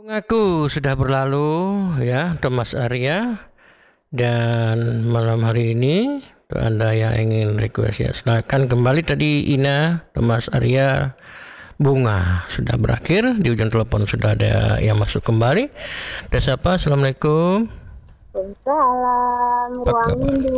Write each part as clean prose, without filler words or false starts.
Mengaku sudah berlalu ya Thomas Arya, dan malam hari ini untuk Anda yang ingin request ya silakan kembali. Tadi Ina, Thomas Arya, Bunga sudah berakhir. Di ujung telepon sudah ada yang masuk kembali. Ada siapa? Assalamualaikum. Waalaikumsalam. Ruang rindu,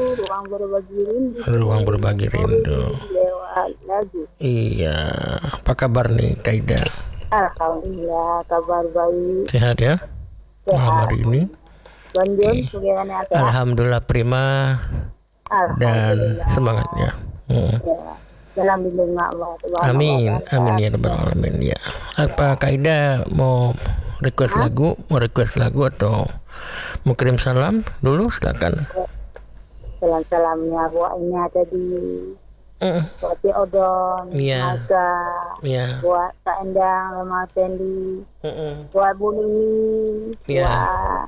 ruang berbagi rindu. Lewat lagi. Iya, apa kabar nih Kaida? Alhamdulillah, kabar baik. Sehat ya? Malam hari ini. Banjur bagaimana? Alhamdulillah prima dan semangat ya. Ya. Dalam lindungan Allah. Amin, amin ya rabbal alamin ya. Apa Kaida mau request lagu? Mau request lagu atau mau kirim salam dulu? Silakan. Salam-salamnya buat ini ada di buat si Odon, Maga, buat Kak Endang, Mama Tendi, buat Bu Nini, buat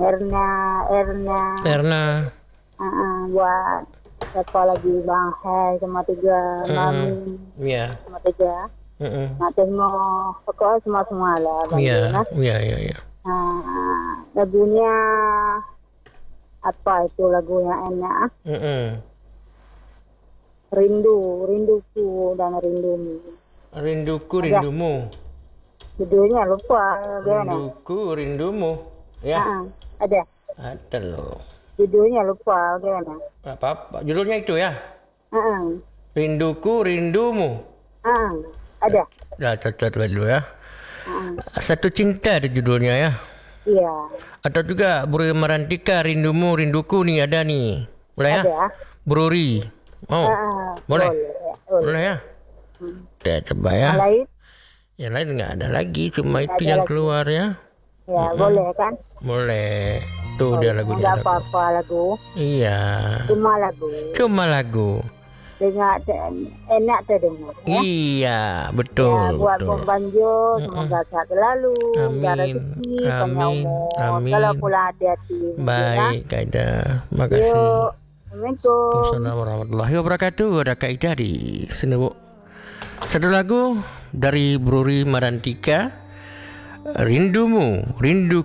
Erna, buat siapa lagi Bang Hai sama tiga Mami, sama tiga, nak tengok pokoknya semua lah Bang. Iya. Lagunya apa itu lagunya enak? Rinduku dan rindumu. Rinduku, rindumu. Judulnya lupa. Rinduku, rindumu. Ya. Ada. Ada loh. Judulnya lupa gimana? Apa? Judulnya itu ya? Rinduku, rindumu. Ada. Nah, catat dulu ya. Satu cinta ada judulnya ya. Iya. Atau juga Buri Marantika, rindumu, rinduku nih ada nih. Boleh ya? Ada. Bruri. Oh, boleh ya. Kita coba ya. Yang lain nggak ada lagi, cuma itu yang keluar ya. Ya boleh kan? Boleh. Tuh dia lagunya. Nggak apa-apa lagu. Iya. Cuma lagu. Dengar enak terdengar. Ya? Iya, betul. Ya, buat pembanjur semoga sehat selalu. Amin. Kalau pulang hati-hati. Baik, Kaida. Makasih. Assalamualaikum warahmatullahi wabarakatuh. Ada Kaida di sini Bu. Satu lagu dari Bruri Marantika, Rindumu, Rinduku.